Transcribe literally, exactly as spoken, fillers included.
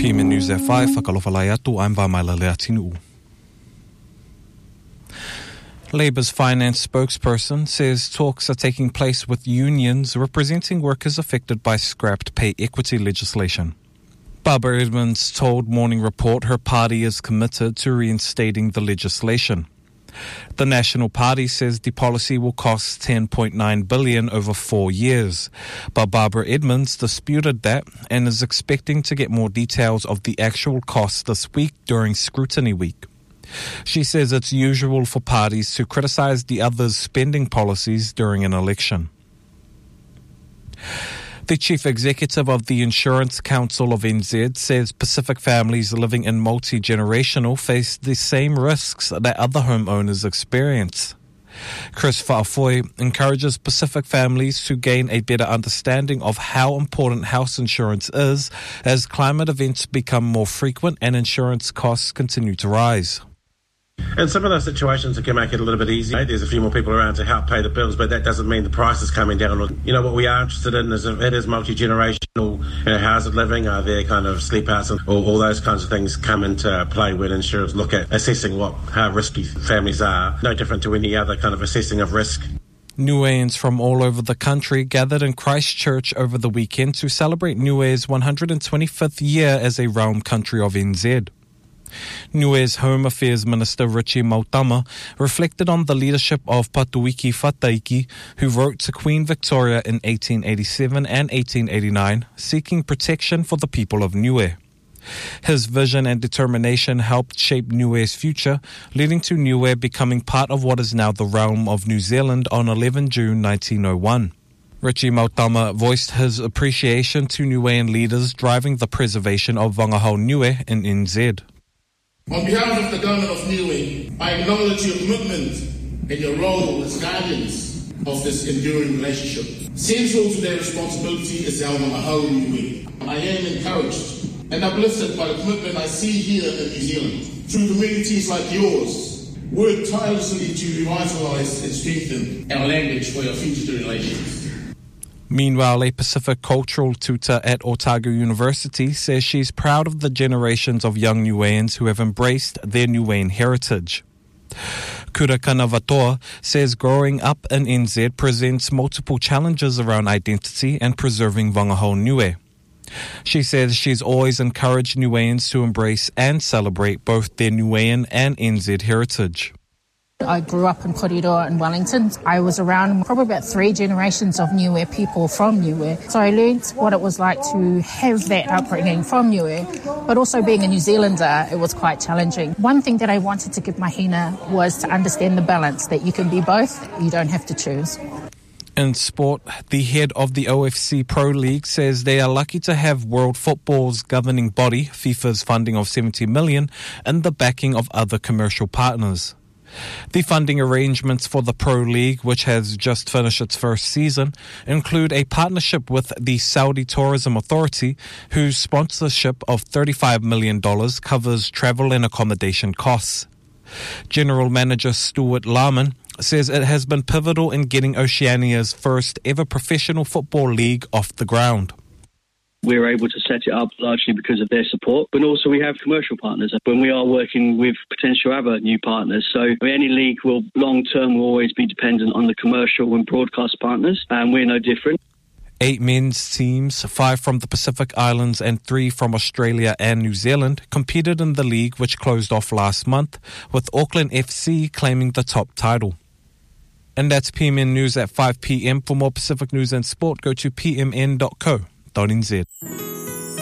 P M News at five, whakalofalai atu, I'm Vamaila Leatinu. Labour's finance spokesperson says talks are taking place with unions representing workers affected by scrapped pay equity legislation. Barbara Edmonds told Morning Report her party is committed to reinstating the legislation. The National Party says the policy will cost ten point nine billion dollars over four years, but Barbara Edmonds disputed that and is expecting to get more details of the actual cost this week during Scrutiny Week. She says it's usual for parties to criticise the other's spending policies during an election. The Chief Executive of the Insurance Council of N Z says Pacific families living in multi-generational face the same risks that other homeowners experience. Chris Fa'afoi encourages Pacific families to gain a better understanding of how important house insurance is as climate events become more frequent and insurance costs continue to rise. In some of those situations, it can make it a little bit easier. There's a few more people around to help pay the bills, but that doesn't mean the price is coming down. You know, what we are interested in is if it is multi-generational, you know, how's it living? Are there kind of sleep outs and all, all those kinds of things come into play when insurers look at assessing what how risky families are, no different to any other kind of assessing of risk. Niueans from all over the country gathered in Christchurch over the weekend to celebrate Niue's one hundred twenty-fifth year as a realm country of N Z. Niue's Home Affairs Minister Richie Mautama reflected on the leadership of Patuiki Fataiki, who wrote to Queen Victoria in eighteen eighty-seven and eighteen eighty-nine, seeking protection for the people of Niue. His vision and determination helped shape Niue's future, leading to Niue becoming part of what is now the realm of New Zealand on the eleventh of June nineteen oh one. Richie Mautama voiced his appreciation to Niuean leaders driving the preservation of Wangahau Niue in N Z. On behalf of the government of Niue, I acknowledge your commitment and your role as guardians of this enduring relationship. Central to their responsibility is our Wangahau Niue. I am encouraged and uplifted by the commitment I see here in New Zealand. Through communities like yours, work tirelessly to revitalise and strengthen our language for our future relations. Meanwhile, a Pacific cultural tutor at Otago University says she's proud of the generations of young Niueans who have embraced their Niuean heritage. Kura Kanavatoa says growing up in N Z presents multiple challenges around identity and preserving Wangahau Niue. She says she's always encouraged Niueans to embrace and celebrate both their Niuean and N Z heritage. I grew up in Koriroa in Wellington. I was around probably about three generations of Niue people from Niue. So I learned what it was like to have that upbringing from Niue, but also being a New Zealander, it was quite challenging. One thing that I wanted to give Mahina was to understand the balance, that you can be both, you don't have to choose. In sport, the head of the O F C Pro League says they are lucky to have World Football's governing body, FIFA's funding of seventy million dollars, and the backing of other commercial partners. The funding arrangements for the Pro League, which has just finished its first season, include a partnership with the Saudi Tourism Authority, whose sponsorship of thirty-five million dollars covers travel and accommodation costs. General Manager Stuart Lahman says it has been pivotal in getting Oceania's first ever professional football league off the ground. We're able to set it up largely because of their support, but also we have commercial partners when we are working with potential other new partners. So any league will long term will always be dependent on the commercial and broadcast partners, and we're no different. Eight men's teams, five from the Pacific Islands and three from Australia and New Zealand, competed in the league, which closed off last month, with Auckland F C claiming the top title. And that's P M N News at five p.m. For more Pacific news and sport, go to p m n dot co dot n z.